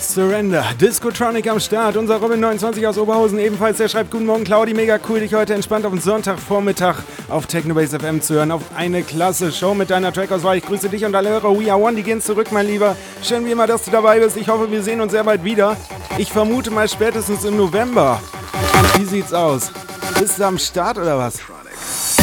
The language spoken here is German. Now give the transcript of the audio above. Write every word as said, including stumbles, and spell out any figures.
Surrender. Discotronic am Start. Unser Robin neunundzwanzig aus Oberhausen ebenfalls. Der schreibt: Guten Morgen, Claudi. Mega cool, dich heute entspannt auf den Sonntagvormittag auf Technobase F M zu hören. Auf eine klasse Show mit deiner Trackauswahl. Ich grüße dich und alle Hörer. We are one, die gehen zurück, mein Lieber. Schön wie immer, dass du dabei bist. Ich hoffe, wir sehen uns sehr bald wieder. Ich vermute mal spätestens im November. Wie sieht's aus? Bist du am Start oder was?